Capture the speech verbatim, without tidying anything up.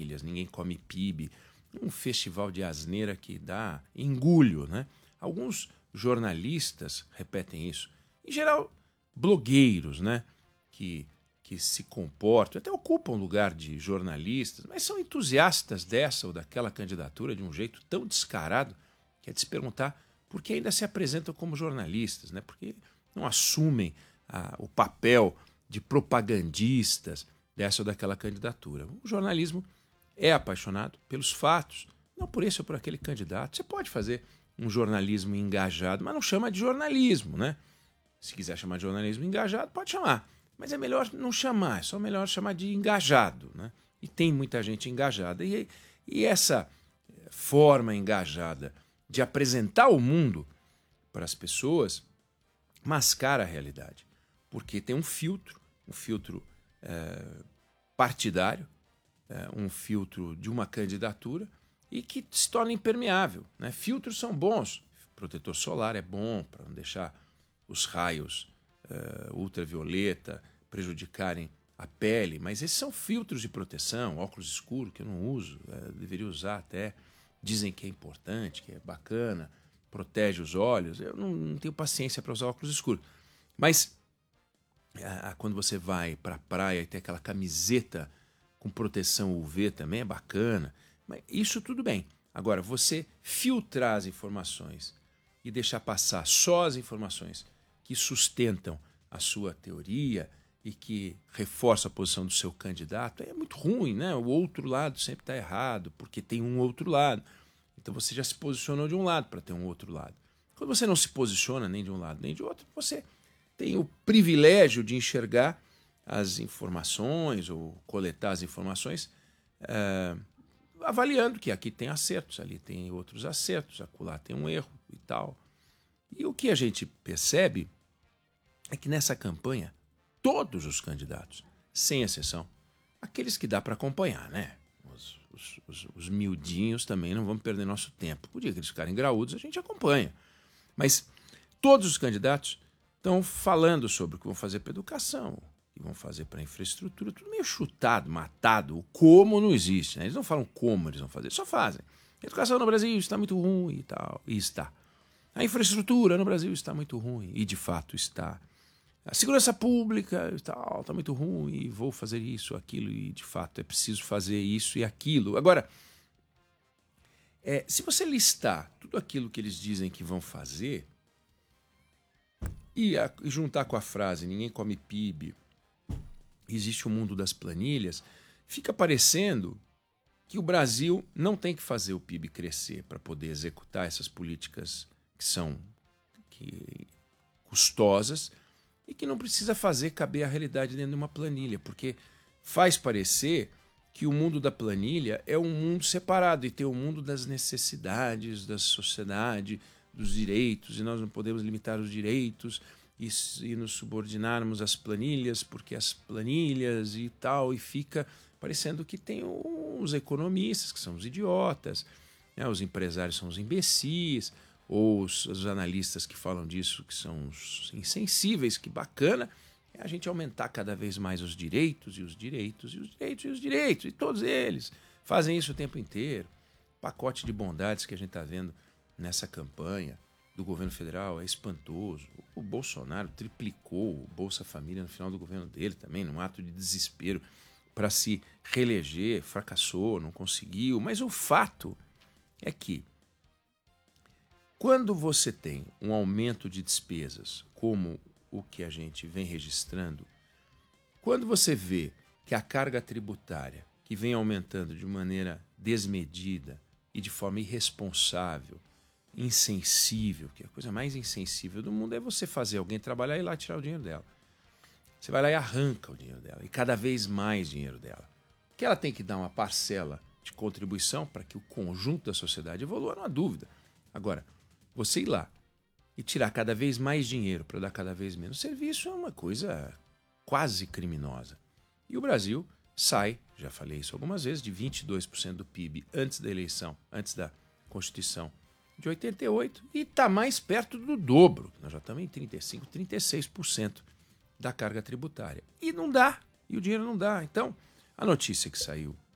planilhas, ninguém come P I B, um festival de asneira que dá engulho, né? Alguns jornalistas repetem isso. Em geral, blogueiros, né? Que, que se comportam, até ocupam lugar de jornalistas, mas são entusiastas dessa ou daquela candidatura de um jeito tão descarado que é de se perguntar por que ainda se apresentam como jornalistas, né? Porque não assumem ah, o papel de propagandistas dessa ou daquela candidatura. O jornalismo é apaixonado pelos fatos, não por esse ou por aquele candidato. Você pode fazer um jornalismo engajado, mas não chama de jornalismo, né? Se quiser chamar de jornalismo engajado, pode chamar. Mas é melhor não chamar, é só melhor chamar de engajado, né? E tem muita gente engajada. E, e essa forma engajada de apresentar o mundo para as pessoas mascara a realidade. Porque tem um filtro, um filtro é, partidário, é, um filtro de uma candidatura e que se torna impermeável, né? Filtros são bons. Protetor solar é bom para não deixar os raios uh, ultravioleta prejudicarem a pele, mas esses são filtros de proteção, óculos escuros que eu não uso, uh, deveria usar até, dizem que é importante, que é bacana, protege os olhos, eu não, não tenho paciência para usar óculos escuros. Mas uh, quando você vai para a praia e tem aquela camiseta com proteção U V também é bacana, mas isso tudo bem. Agora, você filtrar as informações e deixar passar só as informações que sustentam a sua teoria e que reforçam a posição do seu candidato, é muito ruim, né? O outro lado sempre está errado, porque tem um outro lado. Então você já se posicionou de um lado para ter um outro lado. Quando você não se posiciona nem de um lado nem de outro, você tem o privilégio de enxergar as informações ou coletar as informações uh, avaliando que aqui tem acertos, ali tem outros acertos, acolá tem um erro e tal. E o que a gente percebe é que nessa campanha, todos os candidatos, sem exceção, aqueles que dá para acompanhar, né? Os, os, os, os miudinhos também não vão perder nosso tempo. O dia que eles ficarem graúdos, a gente acompanha. Mas todos os candidatos estão falando sobre o que vão fazer para a educação, o que vão fazer para a infraestrutura, tudo meio chutado, matado. O como não existe, né? Eles não falam como eles vão fazer, só fazem. A educação no Brasil está muito ruim e tal, e está. A infraestrutura no Brasil está muito ruim, e de fato está. A segurança pública está, está muito ruim, e vou fazer isso, aquilo, e de fato é preciso fazer isso e aquilo. Agora, é, se você listar tudo aquilo que eles dizem que vão fazer e, a, e juntar com a frase ninguém come P I B, existe o mundo das planilhas, fica parecendo que o Brasil não tem que fazer o P I B crescer para poder executar essas políticas que são que, custosas e que não precisa fazer caber a realidade dentro de uma planilha, porque faz parecer que o mundo da planilha é um mundo separado e tem o mundo das necessidades da sociedade, dos direitos, e nós não podemos limitar os direitos e, e nos subordinarmos às planilhas, porque as planilhas e tal, e fica parecendo que tem os economistas, que são os idiotas, né? Os empresários são os imbecis, ou os, os analistas que falam disso, que são os insensíveis, que bacana, é a gente aumentar cada vez mais os direitos, e os direitos, e os direitos, e os direitos, e todos eles fazem isso o tempo inteiro. O pacote de bondades que a gente está vendo nessa campanha do governo federal é espantoso. O Bolsonaro triplicou o Bolsa Família no final do governo dele também, num ato de desespero para se reeleger, fracassou, não conseguiu. Mas o fato é que quando você tem um aumento de despesas, como o que a gente vem registrando, quando você vê que a carga tributária, que vem aumentando de maneira desmedida e de forma irresponsável, insensível, que a coisa mais insensível do mundo é você fazer alguém trabalhar e ir lá tirar o dinheiro dela. Você vai lá e arranca o dinheiro dela, e cada vez mais dinheiro dela. Que ela tem que dar uma parcela de contribuição para que o conjunto da sociedade evolua, não há dúvida. Agora, você ir lá e tirar cada vez mais dinheiro para dar cada vez menos serviço é uma coisa quase criminosa. E o Brasil sai, já falei isso algumas vezes, de vinte e dois por cento do P I B antes da eleição, antes da Constituição de oitenta e oito, e está mais perto do dobro. Nós já estamos em trinta e cinco por cento, trinta e seis por cento da carga tributária. E não dá, e o dinheiro não dá. Então, a notícia que saiu